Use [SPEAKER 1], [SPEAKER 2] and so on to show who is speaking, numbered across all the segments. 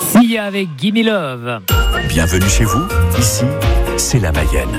[SPEAKER 1] Sia avec Gimme Love.
[SPEAKER 2] Bienvenue chez vous, ici, c'est la Mayenne.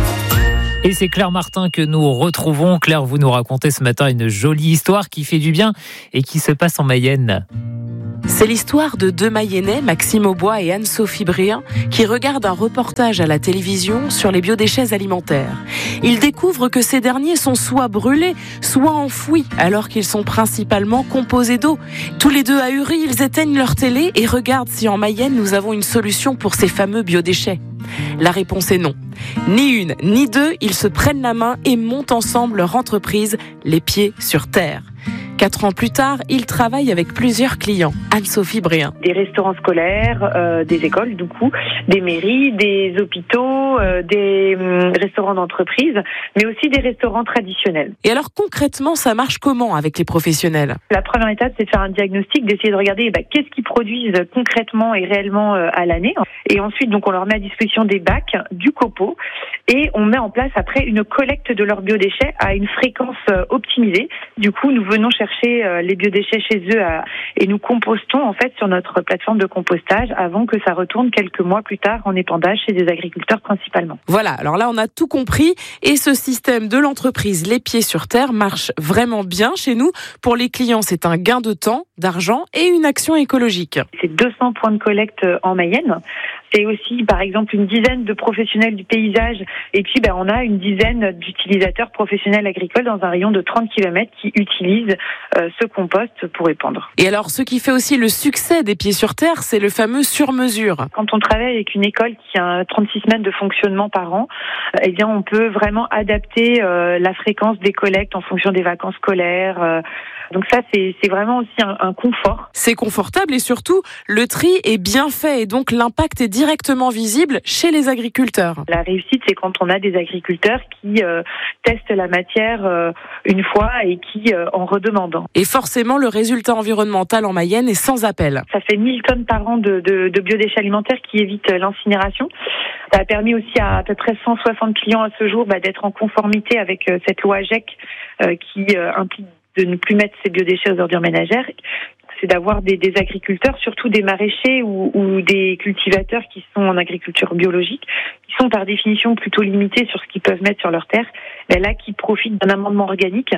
[SPEAKER 1] Et c'est Claire Martin que nous retrouvons. Claire, vous nous racontez ce matin une jolie histoire qui fait du bien et qui se passe en Mayenne.
[SPEAKER 3] C'est l'histoire de deux Mayennais, Maxime Aubois et Anne-Sophie Bréhin, qui regardent un reportage à la télévision sur les biodéchets alimentaires. Ils découvrent que ces derniers sont soit brûlés, soit enfouis, alors qu'ils sont principalement composés d'eau. Tous les deux ahuris, ils éteignent leur télé et regardent si en Mayenne nous avons une solution pour ces fameux biodéchets. La réponse est non. Ni une, ni deux, ils se prennent la main et montent ensemble leur entreprise, les pieds sur terre. 4 ans plus tard, ils travaillent avec plusieurs clients. Anne-Sophie Bréhin.
[SPEAKER 4] Des restaurants scolaires, des écoles, du coup, des mairies, des hôpitaux, des restaurants d'entreprise, mais aussi des restaurants traditionnels.
[SPEAKER 3] Et alors concrètement, ça marche comment avec les professionnels ?
[SPEAKER 4] La première étape, c'est de faire un diagnostic, d'essayer de regarder qu'est-ce qu'ils produisent concrètement et réellement à l'année. Et ensuite, donc, on leur met à disposition des bacs, du copeaux, et on met en place après une collecte de leurs biodéchets à une fréquence optimisée. Du coup, nous venons chercher les biodéchets chez eux et nous compostons en fait sur notre plateforme de compostage avant que ça retourne quelques mois plus tard en épandage chez des agriculteurs principalement.
[SPEAKER 3] Voilà, alors là on a tout compris et ce système de l'entreprise Les Pieds sur Terre marche vraiment bien chez nous. Pour les clients, c'est un gain de temps, d'argent et une action écologique.
[SPEAKER 4] C'est 200 points de collecte en Mayenne. C'est aussi, par exemple, une dizaine de professionnels du paysage. Et puis, on a une dizaine d'utilisateurs professionnels agricoles dans un rayon de 30 km qui utilisent ce compost pour épandre.
[SPEAKER 3] Et alors, ce qui fait aussi le succès des Pieds sur Terre, c'est le fameux sur-mesure.
[SPEAKER 4] Quand on travaille avec une école qui a 36 semaines de fonctionnement par an, eh bien, on peut vraiment adapter la fréquence des collectes en fonction des vacances scolaires. Donc ça, c'est vraiment aussi un confort.
[SPEAKER 3] C'est confortable et surtout, le tri est bien fait et donc l'impact est directement visible chez les agriculteurs.
[SPEAKER 4] La réussite, c'est quand on a des agriculteurs qui testent la matière une fois et qui en redemandent.
[SPEAKER 3] Et forcément, le résultat environnemental en Mayenne est sans appel.
[SPEAKER 4] Ça fait 1000 tonnes par an de biodéchets alimentaires qui évitent l'incinération. Ça a permis aussi à peu près 160 clients à ce jour d'être en conformité avec cette loi AGEC qui implique de ne plus mettre ces biodéchets aux ordures ménagères. C'est d'avoir des agriculteurs, surtout des maraîchers ou des cultivateurs qui sont en agriculture biologique, qui sont par définition plutôt limités sur ce qu'ils peuvent mettre sur leur terre, mais là qui profitent d'un amendement organique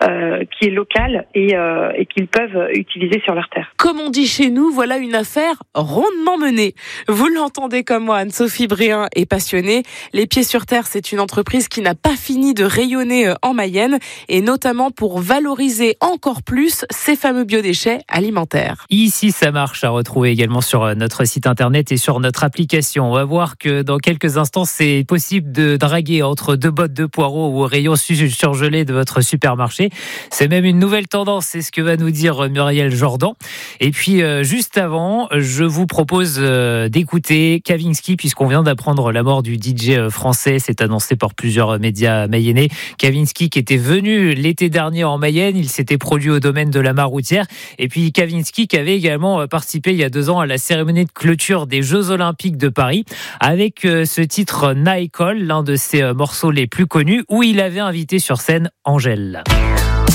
[SPEAKER 4] qui est local et qu'ils peuvent utiliser sur leur terre.
[SPEAKER 3] Comme on dit chez nous, voilà une affaire rondement menée. Vous l'entendez comme moi, Anne-Sophie Bréhin est passionnée. Les Pieds sur Terre, c'est une entreprise qui n'a pas fini de rayonner en Mayenne et notamment pour valoriser encore plus ces fameux biodéchets alimentaires.
[SPEAKER 1] Ici, ça marche à retrouver également sur notre site internet et sur notre application. On va voir que dans quelques instants, c'est possible de draguer entre 2 bottes de poireaux ou au rayon surgelé de votre supermarché. C'est même une nouvelle tendance, c'est ce que va nous dire Muriel Jordan. Et puis, juste avant, je vous propose d'écouter Kavinsky, puisqu'on vient d'apprendre la mort du DJ français. C'est annoncé par plusieurs médias mayennais. Kavinsky qui était venu l'été dernier en Mayenne, il s'était produit au domaine de la Maroutière. Et puis, Kavinsky qui avait également participé il y a 2 ans à la cérémonie de clôture des Jeux Olympiques de Paris avec ce titre Naïcole, l'un de ses morceaux les plus connus où il avait invité sur scène Angèle.